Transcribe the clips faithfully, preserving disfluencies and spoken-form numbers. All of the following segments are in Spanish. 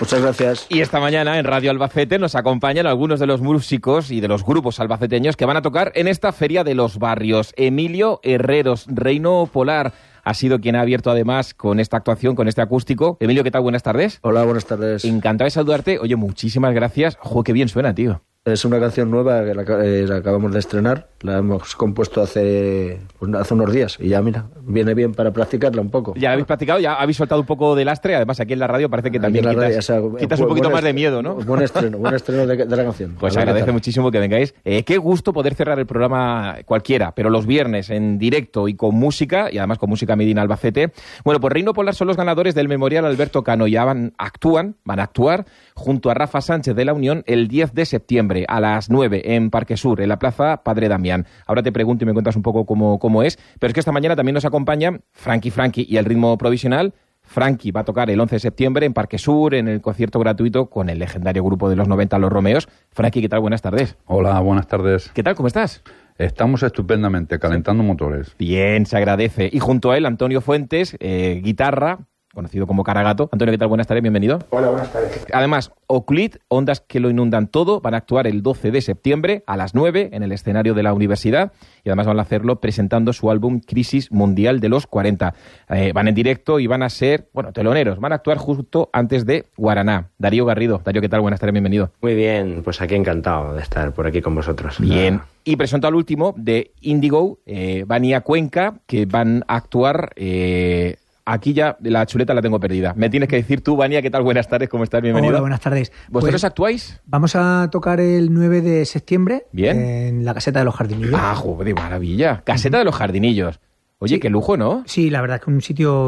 Muchas gracias. Y esta mañana en Radio Albacete nos acompañan algunos de los músicos y de los grupos albaceteños que van a tocar en esta Feria de los Barrios. Emilio Herreros, Reino Polar, ha sido quien ha abierto además con esta actuación, con este acústico. Emilio, ¿qué tal? Buenas tardes. Hola, buenas tardes. Encantado de saludarte. Oye, muchísimas gracias. ¡Jo, qué bien suena, tío! Es una canción nueva que la, eh, la acabamos de estrenar. La hemos compuesto hace, pues, hace unos días y ya, mira, viene bien para practicarla un poco. Ya la habéis practicado, ya habéis soltado un poco de lastre. Además, aquí en la radio parece que también quitas, radio, o sea, quitas un poquito más de miedo, ¿no? Buen estreno, buen estreno de, de la canción. Pues agradece muchísimo que vengáis. Eh, qué gusto poder cerrar el programa cualquiera, pero los viernes en directo y con música, y además con música Medina Albacete. Bueno, pues Reino Polar son los ganadores del Memorial Alberto Cano. Ya van, actúan, van a actuar junto a Rafa Sánchez de la Unión el diez de septiembre a las nueve en Parque Sur, en la Plaza Padre Damián. Ahora te pregunto y me cuentas un poco cómo, cómo es, pero es que esta mañana también nos acompañan Frankie Frankie y el Ritmo Provisional. Frankie va a tocar el once de septiembre en Parque Sur, en el concierto gratuito con el legendario grupo de los noventa, Los Romeos. Frankie, ¿qué tal? Buenas tardes. Hola, buenas tardes. ¿Qué tal? ¿Cómo estás? Estamos estupendamente, calentando motores. Bien, se agradece. Y junto a él, Antonio Fuentes, eh, guitarra, conocido como Caragato. Antonio, ¿qué tal? Buenas tardes, bienvenido. Hola, buenas tardes. Además, Oclit, Ondas que lo inundan todo, van a actuar el doce de septiembre a las nueve en el escenario de la universidad y además van a hacerlo presentando su álbum Crisis Mundial de los cuarenta. Eh, van en directo y van a ser, bueno, teloneros, van a actuar justo antes de Guaraná. Darío Garrido. Darío, ¿qué tal? Buenas tardes, bienvenido. Muy bien, pues aquí encantado de estar por aquí con vosotros. Bien. Y presento al último de Índigo, eh, Vania Cuenca, que van a actuar... Eh, Aquí ya la chuleta la tengo perdida. Me tienes que decir tú, Vania, ¿qué tal? Buenas tardes, ¿cómo estás? Bienvenido. Hola, buenas tardes. ¿Vosotros pues, actuáis? Vamos a tocar el nueve de septiembre. Bien. En la Caseta de los Jardinillos. Ah, joder, maravilla. Caseta uh-huh. de los Jardinillos. Oye, sí. Qué lujo, ¿no? Sí, la verdad es que un sitio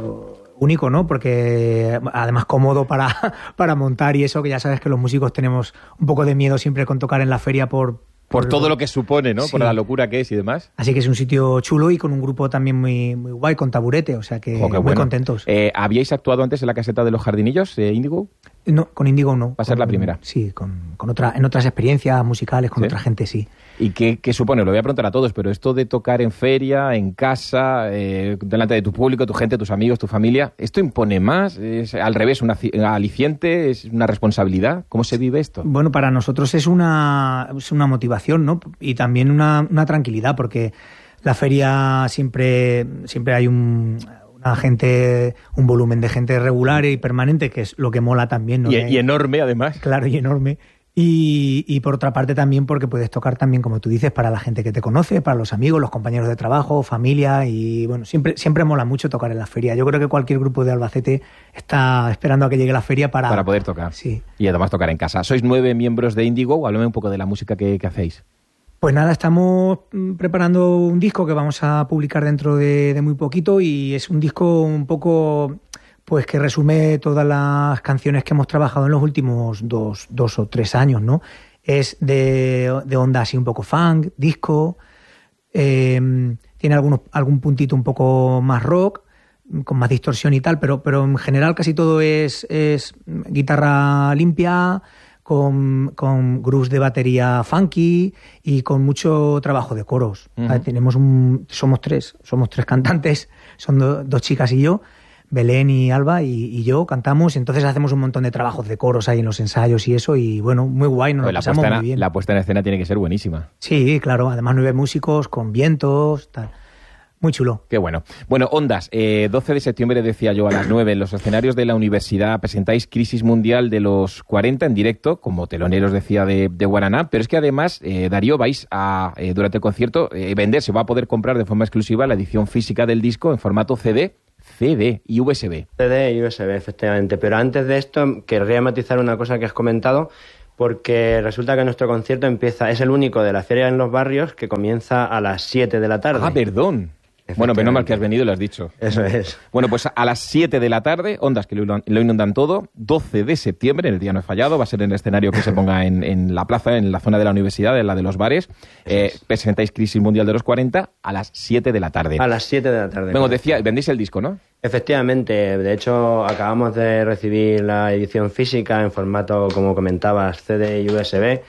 único, ¿no? Porque además cómodo para, para montar y eso, que ya sabes que los músicos tenemos un poco de miedo siempre con tocar en la feria por... Por, por todo lo que supone, ¿no? Sí. Por la locura que es y demás. Así que es un sitio chulo y con un grupo también muy, muy guay, con taburete, o sea que oh, muy bueno. contentos. Eh, ¿Habíais actuado antes en la Caseta de los Jardinillos, eh, Índigo? No, con Índigo no. Va a ser con, la primera. Sí, con, con otra, en otras experiencias musicales, con ¿sí? otra gente, sí. ¿Y qué, qué supone? Lo voy a preguntar a todos, pero esto de tocar en feria, en casa, eh, delante de tu público, tu gente, tus amigos, tu familia, ¿esto impone más? ¿Es al revés una, una aliciente? ¿Es una responsabilidad? ¿Cómo se vive esto? Bueno, para nosotros es una, es una motivación, ¿no? Y también una, una tranquilidad, porque la feria siempre, siempre hay un... gente, un volumen de gente regular y permanente, que es lo que mola también, ¿no? Y, y enorme, además. Claro, y enorme. Y, y por otra parte también porque puedes tocar también, como tú dices, para la gente que te conoce, para los amigos, los compañeros de trabajo, familia, y bueno, siempre, siempre mola mucho tocar en la feria. Yo creo que cualquier grupo de Albacete está esperando a que llegue la feria para... Para poder tocar. Sí. Y además tocar en casa. Sois nueve miembros de Índigo, háblame un poco de la música que, que hacéis. Pues nada, estamos preparando un disco que vamos a publicar dentro de, de muy poquito y es un disco un poco pues que resume todas las canciones que hemos trabajado en los últimos dos, dos o tres años, ¿no? Es de, de onda así un poco funk, disco, eh, tiene algunos, algún puntito un poco más rock, con más distorsión y tal, pero, pero en general casi todo es, es guitarra limpia, con, con grooves de batería funky y con mucho trabajo de coros. Uh-huh. Tenemos un, somos tres, somos tres cantantes, son do, dos chicas y yo, Belén y Alba y, y yo cantamos, y entonces hacemos un montón de trabajos de coros ahí en los ensayos y eso, y bueno, muy guay, nos lo pasamos muy bien. La puesta en escena tiene que ser buenísima. Sí, claro, además nueve músicos con vientos, tal. Muy chulo. Qué bueno. Bueno, Ondas, eh, doce de septiembre decía yo a las nueve, en los escenarios de la universidad presentáis Crisis Mundial de los cuarenta en directo, como teloneros decía de, de Guaraná, pero es que además, eh, Darío, vais a, eh, durante el concierto, eh, vender, se va a poder comprar de forma exclusiva la edición física del disco en formato C D, C D y U S B. C D y U S B, efectivamente. Pero antes de esto, querría matizar una cosa que has comentado, porque resulta que nuestro concierto empieza, es el único de la Feria en los Barrios que comienza a las siete de la tarde. Ah, perdón. Bueno, menos mal que has venido y lo has dicho. Eso es. Bueno, pues a las siete de la tarde, Ondas que lo inundan todo, doce de septiembre, el día no he fallado, va a ser en el escenario que se ponga en, en la plaza, en la zona de la universidad, en la de los bares. Eh, presentáis Crisis Mundial de los cuarenta a las siete de la tarde. A las siete de la tarde. Bueno, decía, vendéis el disco, ¿no? Efectivamente, de hecho acabamos de recibir la edición física en formato, como comentabas, C D y U S B.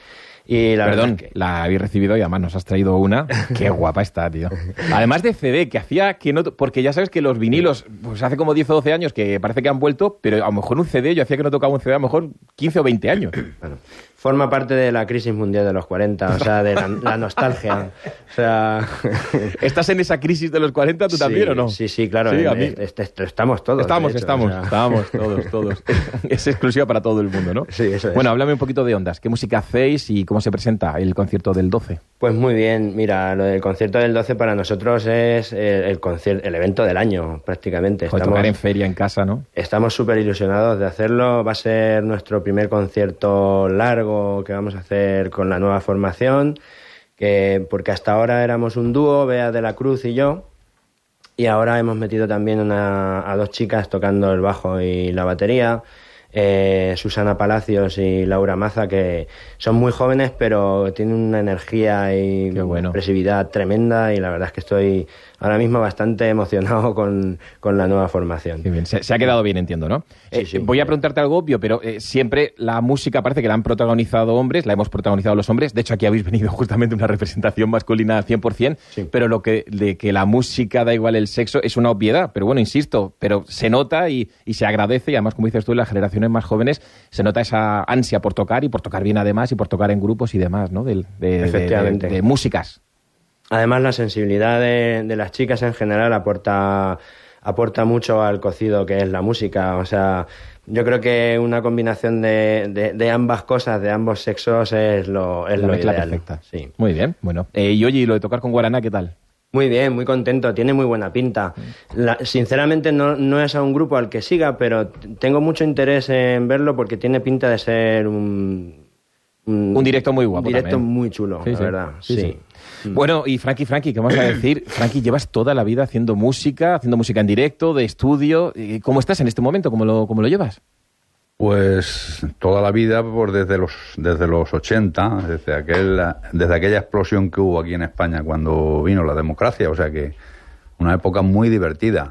Y la Perdón, que... la habéis recibido y además nos has traído una. Qué guapa está, tío. Además de C D, que hacía que no... Porque ya sabes que los vinilos, pues hace como diez o doce años que parece que han vuelto, pero a lo mejor un C D, yo hacía que no tocaba un C D a lo mejor quince o veinte años. Bueno, forma parte de la crisis mundial de los cuarenta, o sea, de la, la nostalgia. O sea... ¿Estás en esa crisis de los cuarenta tú sí, también o no? Sí, sí, claro. Sí, en, a mí... est, est, estamos todos. Estamos, hecho, estamos, o sea... estamos todos, todos. Es exclusiva para todo el mundo, ¿no? Sí, eso es. Bueno, háblame un poquito de Ondas. ¿Qué música hacéis y cómo se presenta el concierto del doce? Pues muy bien, mira, lo del concierto del doce para nosotros es el, el, concierto, el evento del año, prácticamente. Estamos, estamos, tocar en feria en casa, ¿no? Estamos súper ilusionados de hacerlo. Va a ser nuestro primer concierto largo que vamos a hacer con la nueva formación, que porque hasta ahora éramos un dúo, Bea de la Cruz y yo, y ahora hemos metido también una, a dos chicas tocando el bajo y la batería. Eh, Susana Palacios y Laura Maza, que son muy jóvenes pero tienen una energía y bueno. una expresividad tremenda, y la verdad es que estoy ahora mismo bastante emocionado con, con la nueva formación. Qué bien. Se, se ha quedado bien, entiendo, ¿no? Sí, Eh, sí, voy a preguntarte algo obvio, pero eh, siempre la música parece que la han protagonizado hombres, la hemos protagonizado los hombres. De hecho, aquí habéis venido justamente una representación masculina al cien por ciento, Sí. pero lo que de que la música da igual el sexo es una obviedad. Pero bueno, insisto, pero se nota y, y se agradece, y además, como dices tú, en las generaciones más jóvenes se nota esa ansia por tocar, y por tocar bien además, y por tocar en grupos y demás, ¿no? De, de, Efectivamente. de, de, de músicas. Además, la sensibilidad de, de las chicas en general aporta, aporta mucho al cocido que es la música. O sea, yo creo que una combinación de, de, de ambas cosas, de ambos sexos, es lo, es La lo mezcla ideal. perfecta. Sí. Muy bien, bueno. Eh, y oye, ¿y lo de tocar con Guaraná, qué tal? Muy bien, muy contento, tiene muy buena pinta. La, sinceramente no, no es a un grupo al que siga, pero t- tengo mucho interés en verlo porque tiene pinta de ser un... Un directo muy guapo Un directo también. muy chulo, Sí, la sí. verdad. Sí, Sí. sí. Bueno, y Frankie, Frankie, ¿qué vamos a decir? Frankie, llevas toda la vida haciendo música, haciendo música en directo, de estudio. ¿Cómo estás en este momento? ¿Cómo lo, cómo lo llevas? Pues toda la vida, pues desde los desde los ochenta, desde aquel desde aquella explosión que hubo aquí en España cuando vino la democracia, o sea que una época muy divertida.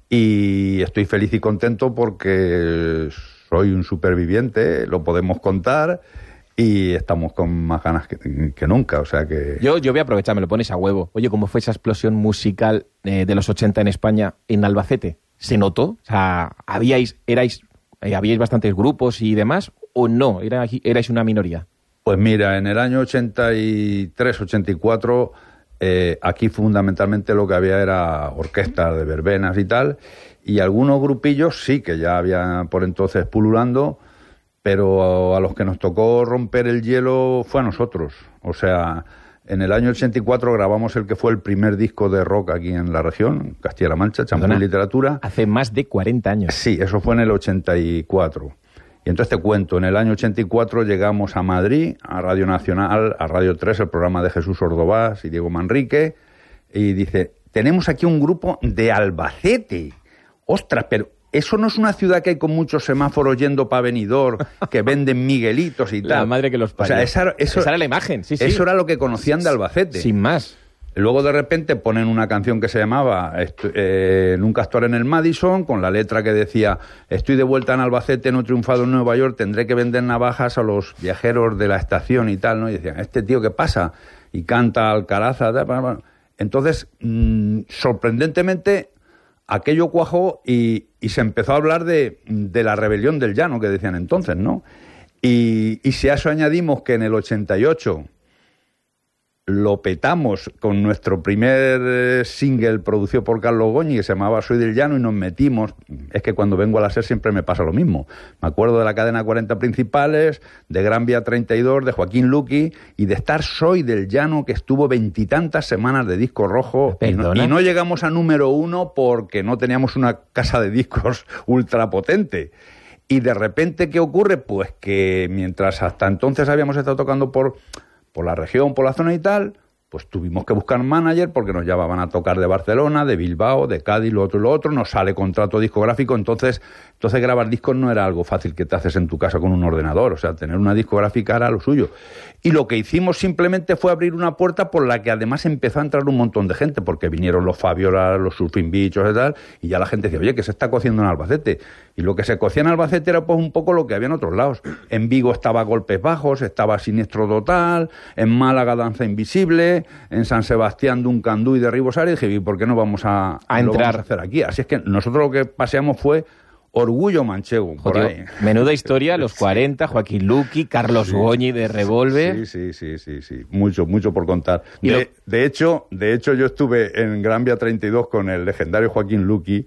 Y estoy feliz y contento porque soy un superviviente, lo podemos contar, y estamos con más ganas que, que nunca, o sea que... Yo, yo voy a aprovechar, me lo pones a huevo. Oye, ¿cómo fue esa explosión musical eh, de los ochenta en España, en Albacete? ¿Se notó? O sea, ¿habíais, erais, eh, ¿habíais bastantes grupos y demás, o no? ¿Era, erais una minoría? Pues mira, en el año ochenta y tres, ochenta y cuatro, eh, aquí fundamentalmente lo que había era orquestas de verbenas y tal, y algunos grupillos sí que ya había por entonces pululando, pero a los que nos tocó romper el hielo fue a nosotros. O sea, en el año ochenta y cuatro grabamos el que fue el primer disco de rock aquí en la región, Castilla-La Mancha, Champú y Literatura. Hace más de cuarenta años. Sí, eso fue en el ochenta y cuatro. Y entonces te cuento, en el año ochenta y cuatro llegamos a Madrid, a Radio Nacional, a Radio tres, el programa de Jesús Ordovás y Diego Manrique, y dice, tenemos aquí un grupo de Albacete. Ostras, pero eso no es una ciudad que hay con muchos semáforos yendo para Benidorm, que venden Miguelitos y tal. La madre que los parió. O sea, esa, eso, esa era la imagen, sí, sí. Eso era lo que conocían de Albacete. Sin más. Luego de repente ponen una canción que se llamaba eh, Nunca actuar en el Madison, con la letra que decía, estoy de vuelta en Albacete, no he triunfado en Nueva York, tendré que vender navajas a los viajeros de la estación y tal, ¿no? Y decían, ¿este tío qué pasa? Y canta Alcaraza, tal, tal, tal. Entonces, mmm, sorprendentemente, aquello cuajó y, y se empezó a hablar de, de la rebelión del llano, que decían entonces, ¿no? Y, y si a eso añadimos que en el ochenta y ocho lo petamos con nuestro primer eh, single producido por Carlos Goñi, que se llamaba Soy del Llano, y nos metimos, es que cuando vengo a la SER siempre me pasa lo mismo. Me acuerdo de la cadena cuarenta principales, de Gran Vía treinta y dos, de Joaquín Luqui, y de estar Soy del Llano, que estuvo veintitantas semanas de disco rojo, y no, y no llegamos a número uno porque no teníamos una casa de discos ultra potente. Y de repente, ¿qué ocurre? Pues que mientras hasta entonces habíamos estado tocando por... por la región, por la zona y tal, pues tuvimos que buscar manager porque nos llamaban a tocar de Barcelona, de Bilbao, de Cádiz, lo otro y lo otro, nos sale contrato discográfico, entonces entonces grabar discos no era algo fácil que te haces en tu casa con un ordenador, o sea, tener una discográfica era lo suyo. Y lo que hicimos simplemente fue abrir una puerta por la que además empezó a entrar un montón de gente, porque vinieron los Fabiola, los Surfing Bichos y tal, y ya la gente decía, oye, que se está cociendo en Albacete. Y lo que se cocía en Albacete era pues un poco lo que había en otros lados. En Vigo estaba Golpes Bajos, estaba Siniestro Total, en Málaga Danza Invisible, en San Sebastián Duncan Du y Derribos Área. Y dije, ¿y por qué no vamos a, a lo entrar vamos a hacer aquí? Así es que nosotros lo que paseamos fue Orgullo Manchego, por Joder, ahí. Menuda historia, los cuarenta, Joaquín Luqui, Carlos Sí. Goñi de Revolver. Sí, sí, sí, sí, sí. Mucho, mucho por contar. Y De, lo- de hecho, de hecho, yo estuve en Gran Vía treinta y dos con el legendario Joaquín Luqui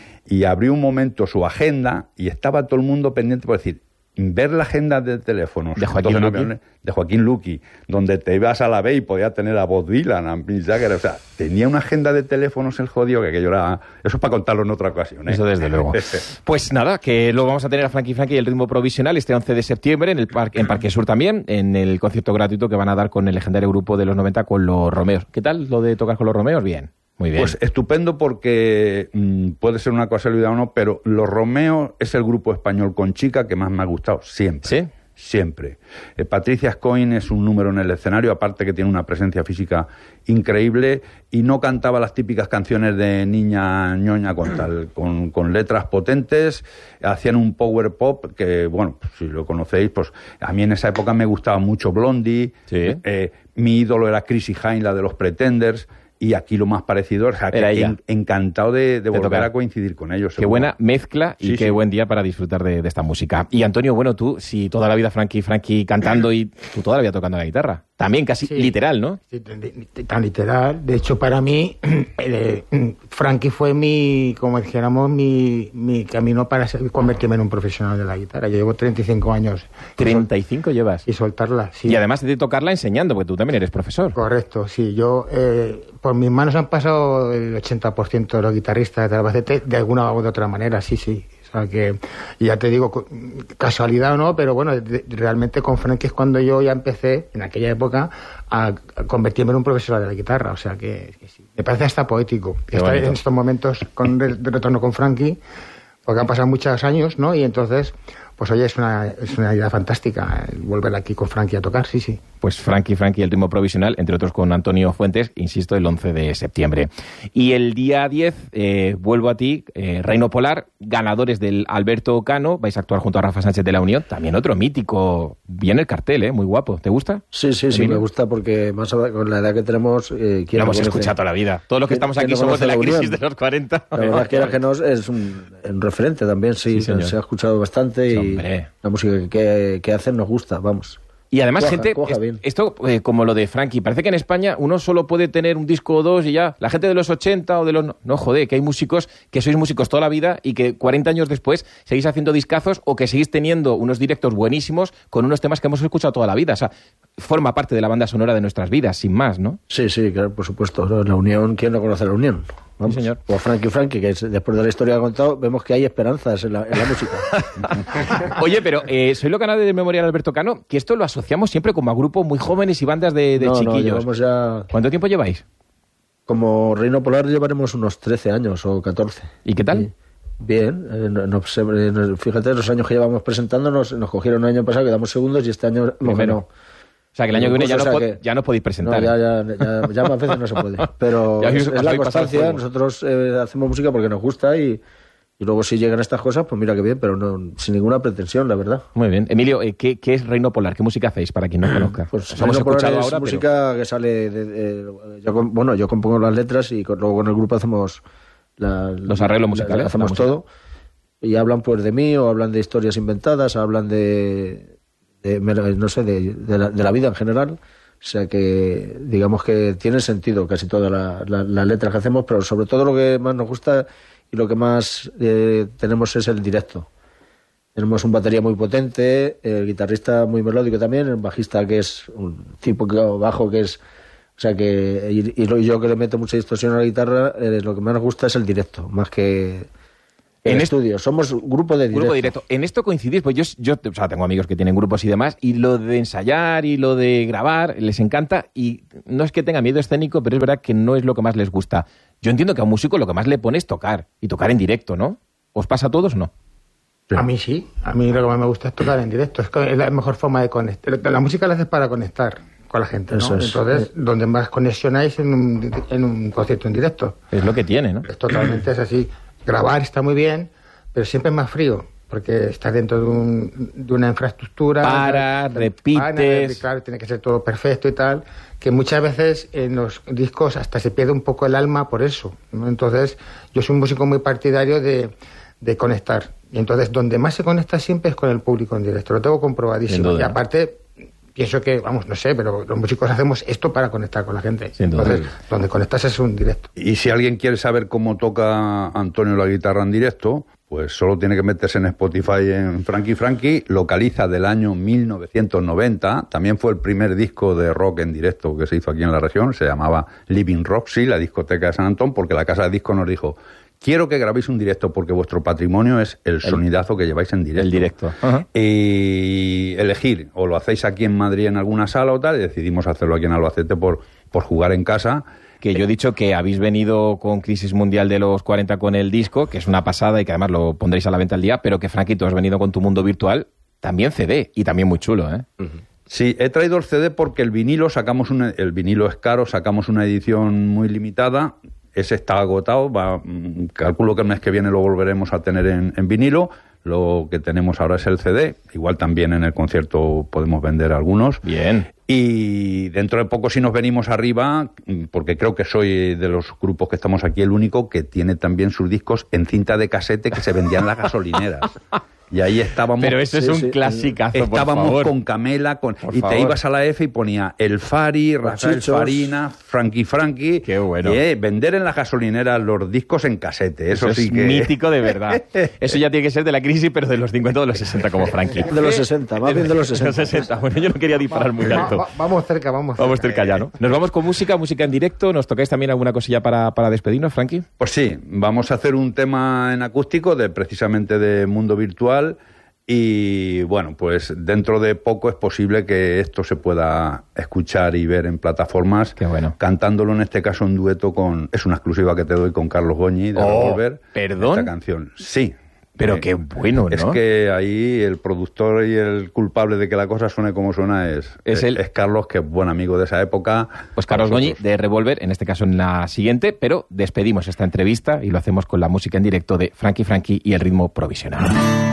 y abrí un momento su agenda y estaba todo el mundo pendiente por decir, ver la agenda de teléfonos ¿De Joaquín entonces, Luqui? no, de Joaquín Luqui, donde te ibas a la B y podía tener a Bob Dylan, a Mick Jagger, o sea, tenía una agenda de teléfonos el jodido que aquello era... Eso es para contarlo en otra ocasión, ¿eh? Eso desde luego. Pues nada, que luego vamos a tener a Frankie Frankie y el ritmo provisional este once de septiembre en el parque, en Parque Sur también, en el concierto gratuito que van a dar con el legendario grupo de los noventa con los Romeos. ¿Qué tal lo de tocar con los Romeos? Bien, muy bien. Pues estupendo porque mmm, puede ser una casualidad o no, pero Los Romeos es el grupo español con chica que más me ha gustado siempre. ¿Sí? Siempre. Eh, Patricia Scoin es un número en el escenario, aparte que tiene una presencia física increíble y no cantaba las típicas canciones de niña ñoña con, tal, con, con letras potentes, hacían un power pop que, bueno, si lo conocéis, pues a mí en esa época me gustaba mucho Blondie, Sí. eh, mi ídolo era Chrissy Hynde, la de los Pretenders, y aquí lo más parecido, o sea, que Era ella. en- encantado de, de volver tocar. a coincidir con ellos. Qué seguro. buena mezcla y Sí, qué sí. buen día para disfrutar de, de esta música. Y Antonio, bueno, tú, si toda la vida Frankie Frankie cantando y tú toda la vida tocando la guitarra. También casi Sí. literal, ¿no? Sí, tan, tan literal. De hecho, para mí, eh, Frankie fue mi, como dijéramos, mi, mi camino para ser- convertirme en un profesional de la guitarra. Yo llevo treinta y cinco años. treinta y cinco llevas. Y soltarla, sí. Y además de tocarla enseñando, porque tú también eres profesor. Correcto, sí. Yo, eh, por mis manos han pasado el ochenta por ciento de los guitarristas de Albacete de alguna u otra manera, sí, sí. O sea que, y ya te digo, cu- casualidad o no, pero bueno, de- realmente con Frankie es cuando yo ya empecé, en aquella época, a, a convertirme en un profesor de la guitarra. O sea que, que sí. Me parece hasta poético Qué estar bonito. en estos momentos con el de retorno con Frankie, porque han pasado muchos años, ¿no? Y entonces, pues oye, es una, es una idea fantástica eh, volver aquí con Frankie a tocar, sí, sí. Pues Frankie Frankie, el ritmo provisional, entre otros con Antonio Fuentes, insisto, el once de septiembre. Y el día diez, eh, vuelvo a ti, eh, Reino Polar, ganadores del Alberto Cano, vais a actuar junto a Rafa Sánchez de la Unión, también otro mítico, bien el cartel, ¿eh? Muy guapo. ¿Te gusta? Sí, sí, sí, Emilio. me gusta porque más a- con la edad que tenemos... Eh, ¿quién Lo no hemos conoce? escuchado toda la vida. Todos los que ¿Quién- estamos quién aquí no somos de conoce la la crisis Unión? de los cuarenta. La verdad es que, que nos es un, un referente también, sí, Sí, señor. se ha escuchado bastante Sí, y hombre. la música que, que, que hacen nos gusta, vamos. Y además, Cuaja, gente, cuaja es- bien. esto eh, como lo de Frankie, parece que en España uno solo puede tener un disco o dos y ya, la gente de los ochenta o de los... No, no, joder, que hay músicos que sois músicos toda la vida y que cuarenta años después seguís haciendo discazos o que seguís teniendo unos directos buenísimos con unos temas que hemos escuchado toda la vida. O sea, forma parte de la banda sonora de nuestras vidas, sin más, ¿no? Sí, sí, claro, por supuesto. ¿no? La Unión, ¿quién no conoce la Unión? Vamos. Sí, señor. O a Frankie Frankie, que es- después de la historia que ha contado, vemos que hay esperanzas en la, en la música. Oye, pero eh, soy lo canal del Memorial Alberto Cano, que esto lo asociamos siempre como a grupos muy jóvenes y bandas de, de no, no, chiquillos. llevamos ya... ¿Cuánto tiempo lleváis? Como Reino Polar llevaremos unos trece años o catorce. ¿Y qué tal? Sí. Bien, eh, no- no sé, eh, no- fíjate, los años que llevamos presentándonos, nos cogieron el año pasado, quedamos segundos y este año hemos Primero. ganado. O sea, que el año que viene ya no, O sea pod- que- ya no podéis presentar. No, ya, ¿eh? ya, ya, ya más veces no se puede. Pero Ya habéis es, es pasado la y pasado el constancia. fuego. Nosotros eh, hacemos música porque nos gusta y, y luego si llegan estas cosas, pues mira qué bien, pero no sin ninguna pretensión, la verdad. Muy bien. Emilio, eh, ¿qué, qué es Reino Polar? ¿Qué música hacéis para quien no conozca? Pues Os hemos Reino Polar escuchado es ahora, pero- música que sale de, de- yo com- bueno, yo compongo las letras y con- luego con el grupo hacemos la- Los arreglos la- musicales, hacemos la música. todo y hablan pues de mí o hablan de historias inventadas, hablan de, de no sé, de, de la, de la vida en general. O sea que, digamos que tiene sentido casi todas las la, la letras que hacemos, pero sobre todo lo que más nos gusta y lo que más eh, tenemos es el directo. Tenemos un batería muy potente, el guitarrista muy melódico también, el bajista que es un tipo que- bajo que es... O sea que, y, y lo- yo que le meto mucha distorsión a la guitarra, eh, lo que más nos gusta es el directo, más que el En est- estudio. Somos grupo de directo. Grupo directo. En esto coincidís, pues yo, yo o sea, tengo amigos que tienen grupos y demás, y lo de ensayar y lo de grabar les encanta, y no es que tenga miedo escénico, pero es verdad que no es lo que más les gusta. Yo entiendo que a un músico lo que más le pone es tocar, y tocar en directo, ¿no? ¿Os pasa a todos o no? A mí sí, a mí lo que más me gusta es tocar en directo, es, que es la mejor forma de conectar. La música la haces para conectar con la gente, ¿no? Eso es. Entonces, donde más conexionáis en un, en un concierto en directo. Es lo que tiene, ¿no? Es totalmente es así. Grabar está muy bien, pero siempre es más frío, porque estás dentro de, un, de una infraestructura. Para, tal, repites. Para, claro, tiene que ser todo perfecto y tal, que muchas veces en los discos hasta se pierde un poco el alma por eso, ¿no? Entonces, yo soy un músico muy partidario de, de conectar. Y entonces, donde más se conecta siempre es con el público en directo. Lo tengo comprobadísimo. Y aparte, pienso que, vamos, no sé, pero los músicos hacemos esto para conectar con la gente. Entonces, donde conectas es un directo. Y si alguien quiere saber cómo toca Antonio la guitarra en directo, pues solo tiene que meterse en Spotify en Frankie Frankie, localiza del año mil novecientos noventa, también fue el primer disco de rock en directo que se hizo aquí en la región, se llamaba Living Roxy, la discoteca de San Antón, porque la casa de discos nos dijo: quiero que grabéis un directo porque vuestro patrimonio es el sonidazo que lleváis en directo. El directo. Uh-huh. Y elegir, o lo hacéis aquí en Madrid en alguna sala o tal, y decidimos hacerlo aquí en Albacete por, por jugar en casa. Que yo he dicho que habéis venido con Crisis Mundial de los cuarenta con el disco, que es una pasada y que además lo pondréis a la venta al día, pero que, Frankie, tú has venido con tu mundo virtual, también C D, y también muy chulo, ¿eh? Uh-huh. Sí, he traído el C D porque el vinilo, sacamos una, el vinilo es caro, sacamos una edición muy limitada. Ese está agotado, va, calculo que el mes que viene lo volveremos a tener en, en vinilo. Lo que tenemos ahora es el C D, igual también en el concierto podemos vender algunos. Bien. Y dentro de poco, si nos venimos arriba, porque creo que soy de los grupos que estamos aquí el único que tiene también sus discos en cinta de casete que se vendían en las gasolineras. Y ahí estábamos... Pero eso es sí, un sí, clasicazo, estábamos por favor. con Camela, con, Por y favor. te ibas a la F y ponía El Fari, Rafael Farina, Frankie Frankie. Qué bueno. Y, eh, vender en las gasolineras los discos en casete, eso, Eso sí es que... mítico de verdad. Eso ya tiene que ser de la crisis, pero de los cincuenta o de los sesenta, como Frankie. De los sesenta, más bien de los sesenta. De los sesenta. Bueno, yo no quería disparar muy Va- alto. va- vamos cerca, vamos cerca. Vamos cerca ya, ¿no? Nos vamos con música, música en directo. ¿Nos tocáis también alguna cosilla para, para despedirnos, Frankie? Pues sí, vamos a hacer un tema en acústico de precisamente de mundo virtual y bueno, pues dentro de poco es posible que esto se pueda escuchar y ver en plataformas. Qué bueno. Cantándolo en este caso en dueto con, es una exclusiva que te doy con Carlos Goñi de Oh, Revolver. ¿perdón? Esta canción, sí. Pero Eh, qué bueno, ¿no? Es que ahí el productor y el culpable de que la cosa suene como suena es, Es es, el- es Carlos, que es buen amigo de esa época. Pues Carlos Nosotros- Goñi de Revolver, en este caso en la siguiente, pero despedimos esta entrevista y lo hacemos con la música en directo de Frankie Frankie y el ritmo provisional.